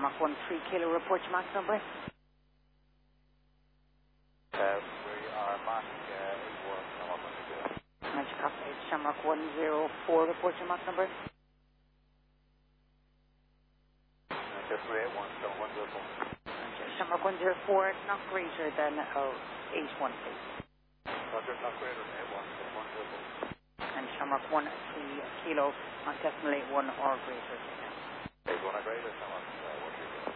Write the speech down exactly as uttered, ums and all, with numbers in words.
Shamrock one three Kilo, report your max number. Uh, we are Mark uh, eight one, Shamrock one three Kilo. Magic copy, Shamrock one zero four, report your max number. Uh, three eight one, Shamrock one zero four. Shamrock one zero four, not greater than oh, eight one, please. Roger, not greater than eight one, Shamrock one zero four. And Shamrock one three Kilo, not decimal eight one or greater. eight one or greater, Shamrock.